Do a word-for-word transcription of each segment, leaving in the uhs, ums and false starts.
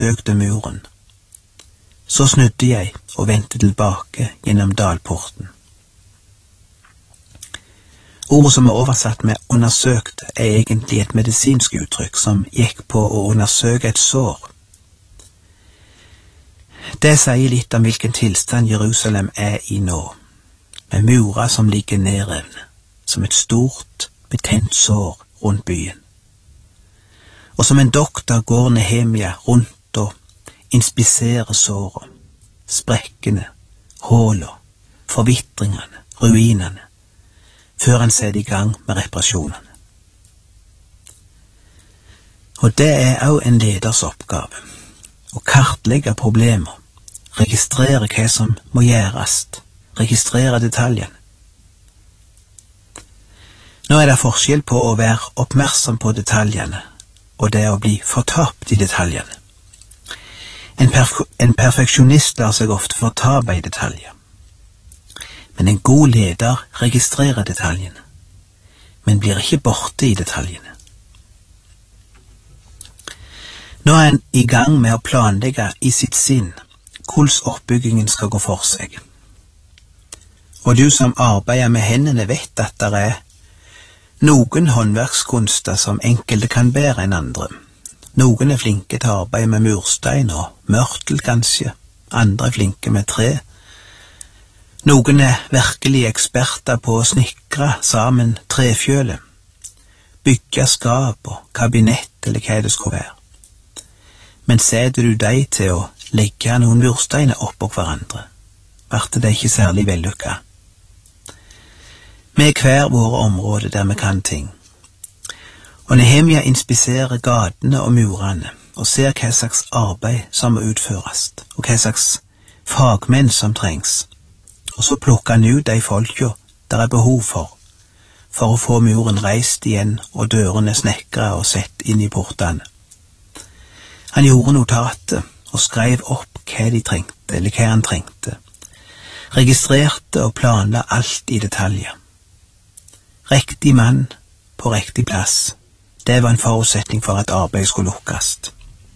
økte muren. Så snudde jeg og vendte tilbake gjennom dalporten. Ordet som er oversatt med undersøkt er egentlig et medisinsk uttrykk som gikk på å undersøke et sår. Det sier litt om hvilken tilstand Jerusalem er i nå, med murer som ligger nedrevne, som et stort, betent sår rundt byen. Og som en doktor går Nehemia rundt og inspiserer såret, sprekkene, hålene, forvitringene, ruinene, før han setter i gang med reparasjonene. Og det er også en leders oppgave, å kartlegge problemer, registrere hva som må gjøres, registrere detaljene. Nå er det forskjell på å være oppmerksom på detaljene, og det å bli fortapt i detaljene. En, perf en perfeksjonist lar seg ofte fortape i detaljer. Men en god leder registrerer detaljene, men blir ikke borte i detaljene. Nå er han i gang med å planlegge i sitt sinn hvordan oppbyggingen skal gå for seg. Og du som arbeider med hendene vet at det er noen håndverkskunster som enkelte kan bedre enn andre. Noen er flinke til å arbeide med murstein og mørtel kanskje, andre er flinke med tre. Noen er virkelig eksperter på å snikre sammen trefjøle, bygge skap og kabinett eller hva det skal være. Men setter du deg til å legge noen mursteiner oppå hverandre, blir det ikke særlig vellykket. Vi er hver våre områder der vi kan ting. Og Nehemia inspiserer gatene og murene og ser hva slags arbeid som må utføres, og hva slags fagmenn som trengs. Og så plukker han ut de folka der er behov for, for å få muren reist igjen og dørene snekret og sett inn i portene. Han gjorde notatet og skrev opp hva de trengte, eller hva han trengte. Registrerte og planla alt i detaljer. Riktig mann på riktig plass, det var en forutsetning for at arbeidet skulle lukkes.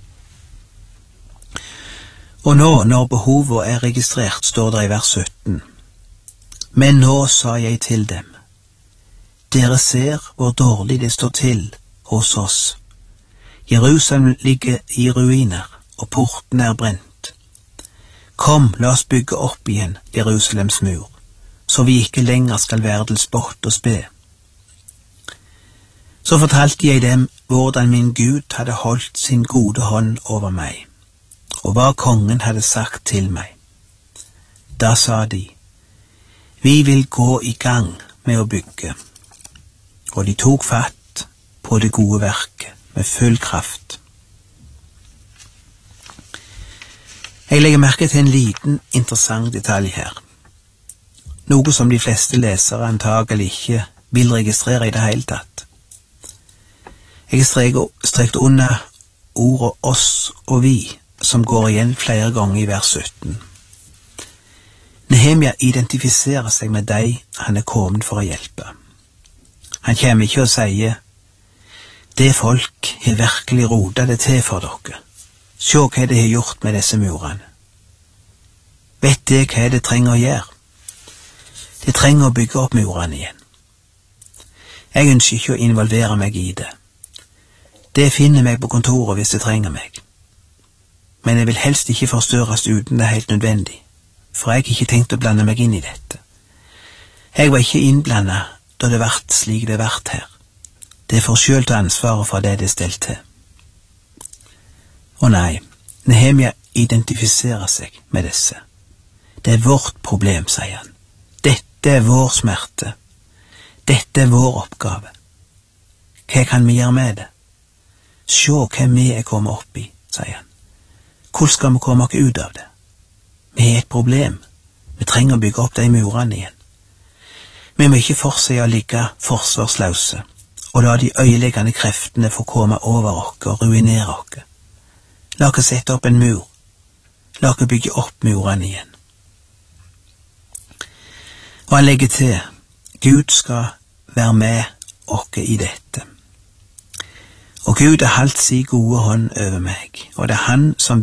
Og nå, når behovet er registrert, står det i vers sytten. Men nå sa jeg til dem, dere ser hvor dårlig det står til hos oss. Jerusalem ligger i ruiner, og porten er brent. Kom, la oss bygge opp igjen Jerusalems mur, så vi ikke lenger skal være til spott og spe. Så fortalte jeg dem hvordan min Gud hadde holdt sin gode hånd over meg, og hva kongen hadde sagt til meg. Da sa de, vi vil gå i gang med å bygge, og de tok fatt på det gode verket med full kraft. Jeg legger merke til en liten, interessant detalj her, noe som de fleste lesere antagelig ikke vil registrere i det hele tatt. Jeg strekte under ordet oss og vi, som går igjen flere ganger i vers sytten. Nehemia identifiserer seg med de han er kommet for å hjelpe. Han kommer ikke og sier, det folk har virkelig rodet det til for dere. Se hva det har gjort med disse murene. Vet det hva det trenger å gjøre? Det trenger å bygge opp murene igjen. Jeg ønsker ikke å involvere meg i det. Det finner meg på kontoret hvis det trenger meg. Men jeg vil helst ikke forstørres uten det er helt nødvendig, for jeg har ikke tenkt å blande meg inn i dette. Jeg var ikke innblandet da det vart slik det vart her. Det får selv ta ansvaret for det det stelt til. Og nei, Nehemia identifiserer seg med disse. Det er vårt problem, sier han. Dette er vår smerte. Dette er vår oppgave. Hva kan vi gjøre med det? Se hva vi er kommet opp i, sier han. Hvordan skal vi komme oss ut av det? Vi har et problem. Vi trenger å bygge opp de murene igjen. Vi må ikke fortsette å ligge forsvarsløse og la de øyeleggende kreftene få komme over oss og ruinere oss. La oss sette opp en mur. La oss bygge opp murene igjen. Og han legger til, Gud skal være med oss i dette. Og Gud har holdt sin gode hånd over meg, og det er Han som